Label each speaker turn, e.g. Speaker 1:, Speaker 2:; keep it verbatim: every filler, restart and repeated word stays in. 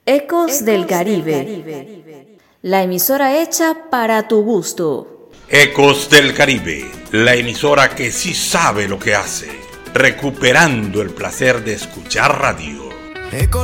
Speaker 1: Ecos del Caribe, la emisora hecha para tu gusto.
Speaker 2: Ecos del Caribe, la emisora que sí sabe lo que hace, recuperando el placer de escuchar radio.
Speaker 3: Ecos